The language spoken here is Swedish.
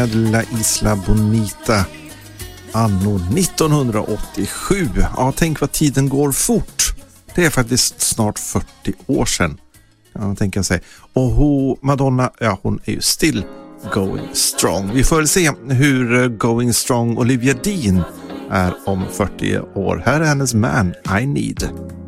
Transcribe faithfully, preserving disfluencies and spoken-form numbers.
La Isla Bonita anno nittonhundraåttiosju. Ja, tänk vad tiden går fort. Det är faktiskt snart fyrtio år sedan. Jag tänker sig. Och hon, Madonna, ja, hon är ju still going strong. Vi får väl se hur going strong Olivia Dean är om fyrtio år. Här är hennes Man I Need.